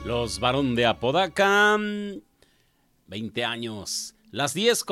Los Barón de Apodaca, 20 años. Las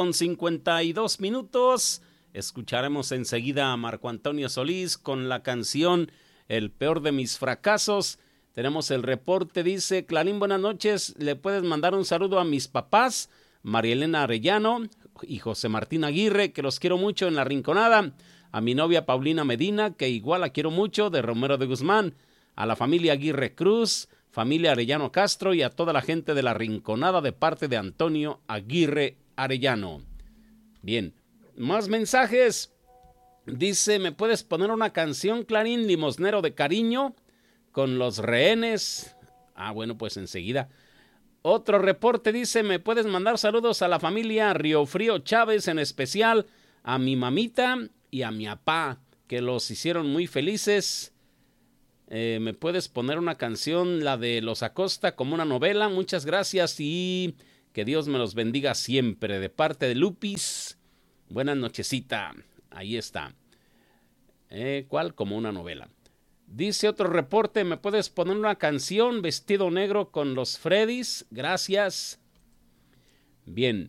10:52. Escucharemos enseguida a Marco Antonio Solís con la canción El peor de mis fracasos. Tenemos el reporte, dice Clarín, buenas noches. ¿Le puedes mandar un saludo a mis papás, María Elena Arellano y José Martín Aguirre, que los quiero mucho en La Rinconada? A mi novia Paulina Medina, que igual la quiero mucho, de Romero de Guzmán. A la familia Aguirre Cruz, familia Arellano Castro y a toda la gente de La Rinconada de parte de Antonio Aguirre Arellano. Bien, más mensajes. Dice, ¿me puedes poner una canción, Clarín, Limosnero de Cariño, con Los Rehenes? Bueno, pues enseguida. Otro reporte dice, ¿me puedes mandar saludos a la familia Riofrío Chávez, en especial a mi mamita y a mi papá, que los hicieron muy felices? ¿Me puedes poner una canción, la de Los Acosta, como una novela? Muchas gracias y que Dios me los bendiga siempre. De parte de Lupis, buenas nochecita. Ahí está. ¿Cuál? Como una novela. Dice otro reporte, ¿me puedes poner una canción, Vestido Negro con los Freddys? Gracias. Bien.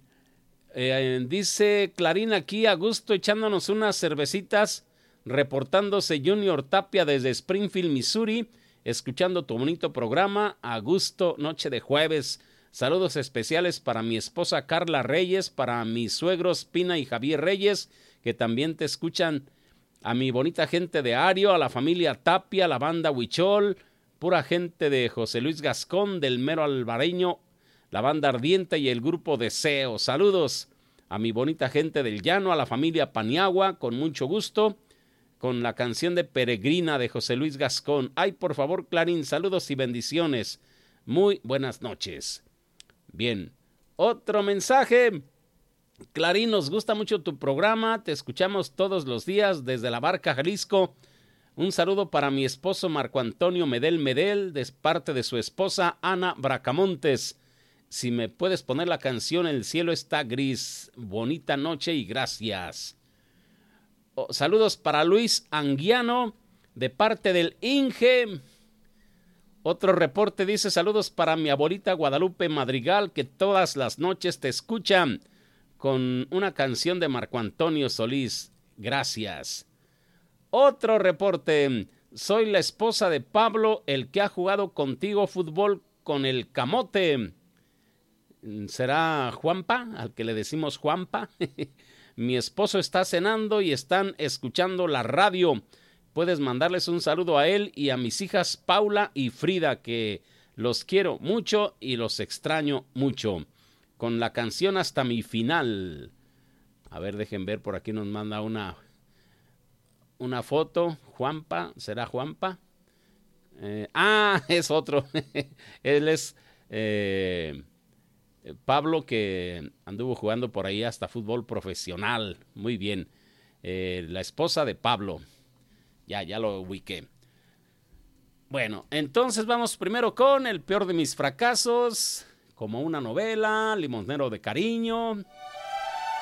Dice Clarín aquí, a gusto, echándonos unas cervecitas. Reportándose Junior Tapia desde Springfield, Missouri, escuchando tu bonito programa, a gusto, noche de jueves. Saludos especiales para mi esposa Carla Reyes, para mis suegros Pina y Javier Reyes, que también te escuchan, a mi bonita gente de Ario, a la familia Tapia, la banda Huichol, pura gente de José Luis Gascón, del Mero Alvareño, la banda Ardiente y el grupo Deseo. Saludos a mi bonita gente del Llano, a la familia Paniagua, con mucho gusto, con la canción de Peregrina de José Luis Gascón. Ay, por favor, Clarín, saludos y bendiciones. Muy buenas noches. Bien, otro mensaje. Clarín, nos gusta mucho tu programa, te escuchamos todos los días desde La Barca, Jalisco. Un saludo para mi esposo Marco Antonio Medel, de parte de su esposa Ana Bracamontes. Si me puedes poner la canción El cielo está gris. Bonita noche y gracias. Saludos para Luis Anguiano, de parte del Inge. Otro reporte dice, saludos para mi abuelita Guadalupe Madrigal, que todas las noches te escuchan, con una canción de Marco Antonio Solís. Gracias. Otro reporte, soy la esposa de Pablo, el que ha jugado contigo fútbol con el Camote. ¿Será Juanpa, al que le decimos Juanpa? Mi esposo está cenando y están escuchando la radio. Puedes mandarles un saludo a él y a mis hijas Paula y Frida, que los quiero mucho y los extraño mucho. Con la canción Hasta mi final. A ver, dejen ver, por aquí nos manda una foto. Juanpa, ¿será Juanpa? Es otro. Él es Pablo, que anduvo jugando por ahí hasta fútbol profesional. Muy bien. La esposa de Pablo. Ya lo ubiqué. Bueno, entonces vamos primero con El peor de mis fracasos, como una novela, Limosnero de Cariño.